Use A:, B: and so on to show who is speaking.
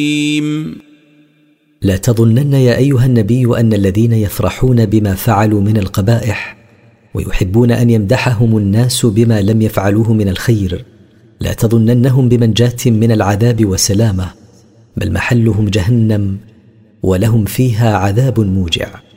A: لا تظنن يا أيها النبي أن الذين يفرحون بما فعلوا من القبائح ويحبون أن يمدحهم الناس بما لم يفعلوه من الخير، لا تظننهم بمنجاة من العذاب وسلامة، بل محلهم جهنم ولهم فيها عذاب موجع.